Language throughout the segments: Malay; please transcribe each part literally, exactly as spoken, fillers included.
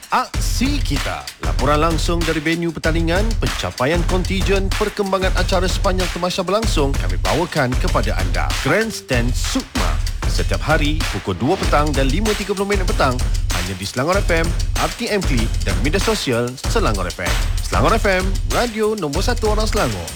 Aksi Kita. Laporan langsung dari venue pertandingan, pencapaian kontijen, perkembangan acara sepanjang semasa berlangsung kami bawakan kepada anda. Grandstand Sukma. Setiap hari pukul dua petang dan lima tiga puluh minit petang hanya di Selangor F M, R T M Click dan media sosial Selangor F M. Selangor F M, radio nombor satu orang Selangor.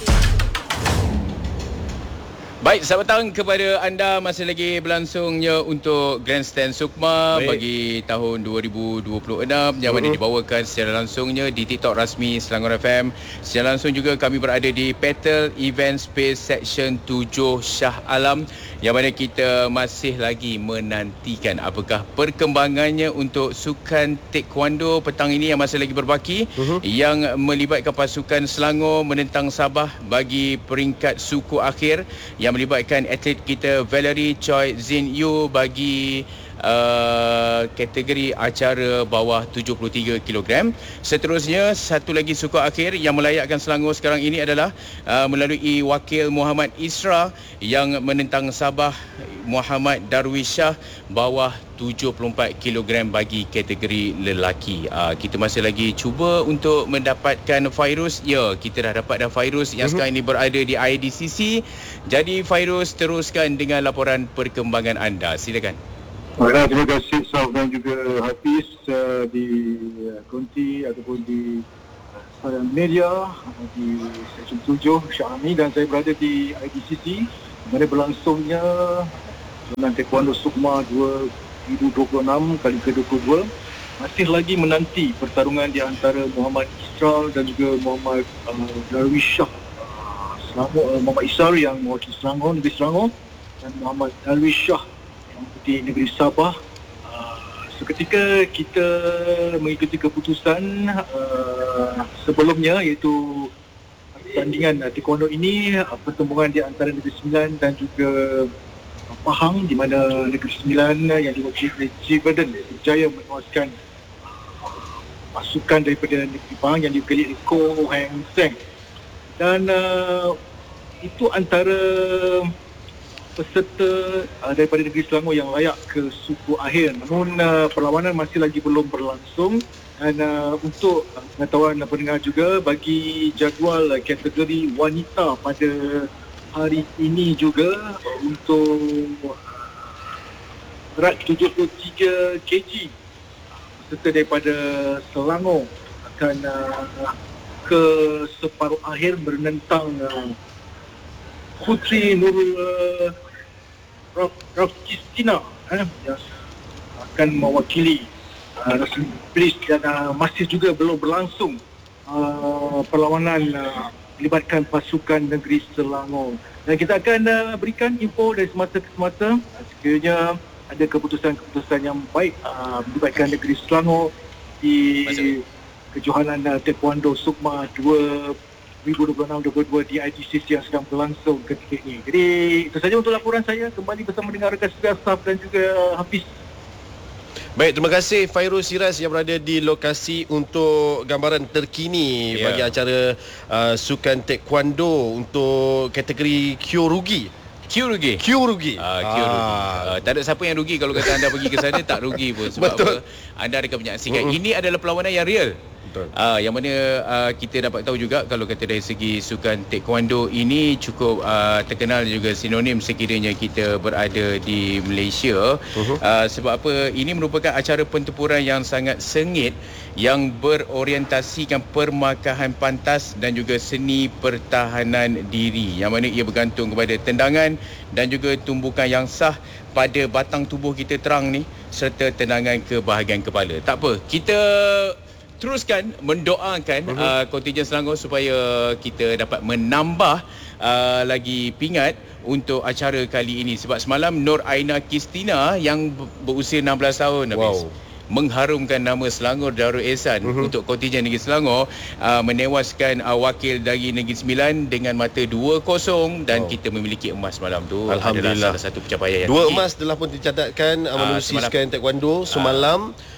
Baik, selamat petang kepada anda. Masih lagi berlangsungnya untuk Grandstand Sukma Baik. bagi tahun dua ribu dua puluh enam yang mana uh-huh. dibawakan secara langsungnya di TikTok rasmi Selangor F M. Secara langsung juga kami berada di Petal Event Space Section tujuh Shah Alam, yang mana kita masih lagi menantikan apakah perkembangannya untuk sukan taekwondo petang ini yang masih lagi berbaki, uh-huh. yang melibatkan pasukan Selangor menentang Sabah bagi peringkat suku akhir, yang melibatkan atlet kita Valerie Choi Zin Yu bagi uh, kategori acara bawah tujuh puluh tiga kilogram. Seterusnya, satu lagi suku akhir yang melayakkan Selangor sekarang ini adalah uh, melalui wakil Muhammad Isra yang menentang Sabah Muhammad Darwish Shah bawah tujuh puluh empat kilogram bagi kategori lelaki. Uh, kita masih lagi cuba untuk mendapatkan Fairuz. Ya, kita dah dapat dah Fairuz yang uh-huh. sekarang ini berada di I D C C. Jadi Fairuz, teruskan dengan laporan perkembangan anda. Silakan. Baiklah, terima kasih Saf dan juga Hafiz uh, di uh, konti ataupun di uh, media uh, di Seksyen tujuh Syahami, dan saya berada di I D C C mana berlangsungnya Turnamen Taekwondo Sukma dua ribu dua puluh enam kali ke dua puluh dua. Masih lagi menanti pertarungan di antara Muhammad Isra dan juga Muhammad uh, Darwish Shah. Uh, Selangor, uh, Muhammad Isra yang mewakili Selangor, negeri Selangor, dan Muhammad Darwish Shah yang di negeri Sabah. Uh, seketika kita mengikuti keputusan uh, sebelumnya, iaitu pertandingan uh, taekwondo ini, uh, pertembungan di antara Negeri Sembilan dan juga Pahang, di mana Negeri Sembilan yang diwakili oleh Jivaden berjaya menewaskan pasukan daripada Negeri Pahang yang diwakili oleh Ko Heng Seng. Dan uh, itu antara peserta uh, daripada Negeri Selangor yang layak ke suku akhir. Namun uh, perlawanan masih lagi belum berlangsung. Dan uh, untuk uh, pengetahuan pendengar juga, bagi jadual uh, kategori wanita pada hari ini juga, untuk berat tujuh puluh tiga kilogram, peserta daripada Selangor akan uh, ke separuh akhir menentang uh, Putri Nurul uh, Rafkistina eh, yang akan mewakili uh, Rasmi Iblis, dan uh, masih juga belum berlangsung uh, perlawanan uh, melibatkan pasukan negeri Selangor. Dan kita akan uh, berikan info dari semasa ke semasa sekiranya ada keputusan-keputusan yang baik uh, melibatkan negeri Selangor di Masuk. kejohanan uh, Taekwondo Sukma dua ribu dua puluh enam dua puluh dua di I D C C yang sedang berlangsung ketika ini. Jadi itu saja untuk laporan saya, kembali bersama dengan rakan sedia Saf dan juga Hafiz. Baik, terima kasih Fairuz Siraz yang berada di lokasi untuk gambaran terkini yeah. bagi acara uh, sukan taekwondo untuk kategori Kyorugi. Kyorugi. Kyorugi. Ah, Kyorugi. Ah. Uh, tak ada siapa yang rugi kalau kata anda pergi ke sana, tak rugi pun. Sebab Betul. apa? Anda akan menyaksikan. Uh-uh. Ini adalah perlawanan yang real. Uh, yang mana uh, kita dapat tahu juga, kalau kata dari segi sukan taekwondo ini cukup uh, terkenal juga sinonim sekiranya kita berada di Malaysia. Uh-huh. uh, sebab apa? Ini merupakan acara pentempuran yang sangat sengit, yang berorientasikan permakahan pantas dan juga seni pertahanan diri, yang mana ia bergantung kepada tendangan dan juga tumbukan yang sah pada batang tubuh kita terang ni, serta tendangan ke bahagian kepala. Tak apa, kita teruskan mendoakan uh-huh. uh, kontijen Selangor supaya kita dapat menambah uh, lagi pingat untuk acara kali ini. Sebab semalam Nur Aina Kistina yang berusia enam belas tahun, wow. habis mengharumkan nama Selangor Darul Ehsan uh-huh. untuk kontijen Negeri Selangor, uh, menewaskan uh, wakil dari Negeri Sembilan dengan mata dua kosong, dan wow. kita memiliki emas malam tu. Alhamdulillah, adalah salah satu pencapaian yang dua tinggi. Emas telah pun dicatatkan uh, menerusi sukan taekwondo semalam. Uh,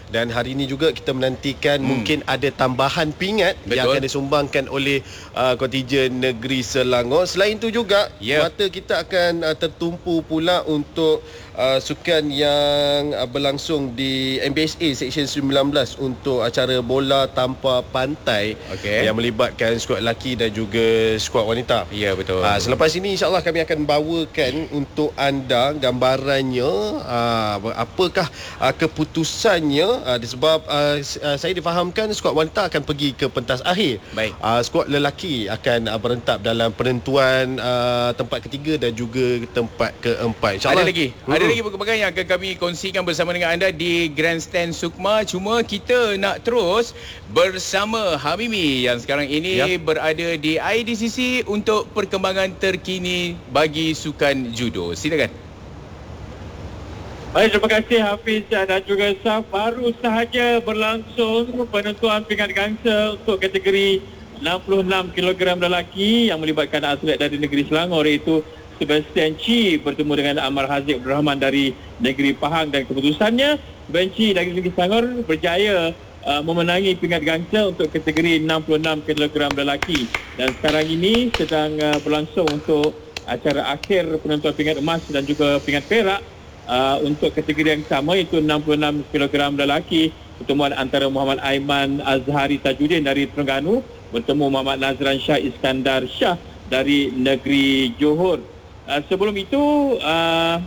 Dan hari ini juga kita menantikan hmm. mungkin ada tambahan pingat Betul. yang akan disumbangkan oleh uh, kontijen negeri Selangor. Selain itu juga yeah. mata kita akan uh, tertumpu pula untuk uh, sukan yang uh, berlangsung di M B S A Seksyen sembilan belas untuk acara bola tanpa pantai okay. yang melibatkan skuad lelaki dan juga skuad wanita. Ya yeah, betul. Uh, selepas ini insya-Allah kami akan bawakan untuk anda gambarannya uh, apakah uh, keputusannya uh, disebab uh, saya difahamkan skuad wanita akan pergi ke pentas akhir. Baik. Uh, skuad lelaki akan uh, berentap dalam penentuan uh, tempat ketiga dan juga tempat keempat. InsyaAllah. Ada lagi. Hmm. Ada lagi perkembangan yang akan kami kongsikan bersama dengan anda di Grandstand Sukma. Cuma kita nak terus bersama Hamimi yang sekarang ini ya. berada di I D C C untuk perkembangan terkini bagi sukan judo. Silakan. Baik, terima kasih Hafiz dan juga Saf. Baru sahaja berlangsung penentuan pingat gangsa untuk kategori enam puluh enam kilogram lelaki yang melibatkan atlet dari negeri Selangor, iaitu Sebastian Chi bertemu dengan Amar Haziq Abdul Rahman dari negeri Pahang, dan keputusannya Sebastian Chi dari negeri Selangor berjaya uh, memenangi pingat gangsa untuk kategori enam puluh enam kilogram lelaki, dan sekarang ini sedang uh, berlangsung untuk acara akhir penentuan pingat emas dan juga pingat perak. Uh, untuk kategori yang sama, iaitu enam puluh enam kilogram lelaki, pertemuan antara Muhammad Aiman Azhari Tajuddin dari Terengganu bertemu Muhammad Nazran Shah Iskandar Shah dari negeri Johor. Uh, sebelum itu uh,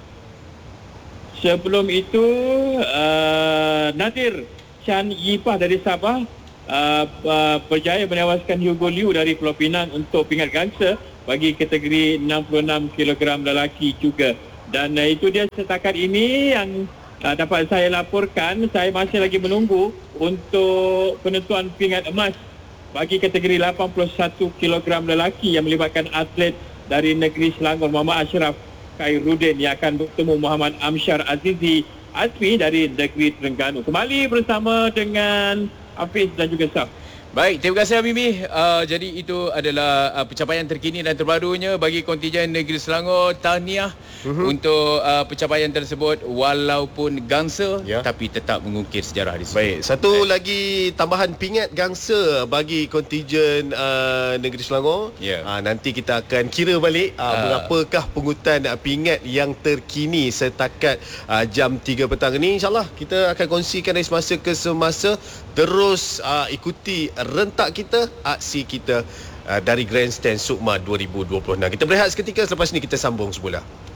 sebelum itu uh, Nadir Chan Yipah dari Sabah uh, uh, berjaya menewaskan Hugo Liu dari Pulau Pinang untuk pingat gangsa bagi kategori enam puluh enam kilogram lelaki juga. Dan uh, itu dia setakat ini yang uh, dapat saya laporkan. Saya masih lagi menunggu untuk penentuan pingat emas bagi kategori lapan puluh satu kilogram lelaki yang melibatkan atlet dari negeri Selangor, Muhammad Ashraf Khairuddin, yang akan bertemu Muhammad Amsyar Azizi Azmi dari negeri Terengganu. Kembali bersama dengan Hafiz dan juga Saf. Baik, terima kasih Hamimi. Uh, jadi itu adalah uh, pencapaian terkini dan terbarunya bagi kontijen negeri Selangor. Tahniah uh-huh. untuk uh, pencapaian tersebut, walaupun gangsa ya. tapi tetap mengukir sejarah di sini. Baik, satu Baik. lagi tambahan pingat gangsa bagi kontijen uh, negeri Selangor. Ya. Uh, nanti kita akan kira balik uh, uh. berapakah pungutan uh, pingat yang terkini setakat uh, jam tiga petang ini. InsyaAllah kita akan kongsikan dari semasa ke semasa. Terus uh, ikuti rentak kita, aksi kita uh, dari Grandstand Sukma dua ribu dua puluh enam. Kita berehat seketika, selepas ini kita sambung semula.